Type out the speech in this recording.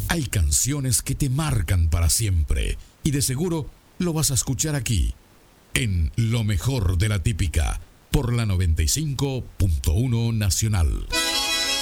Hay canciones que te marcan para siempre y de seguro lo vas a escuchar aquí, en Lo Mejor de la Típica, por la 95.1 Nacional.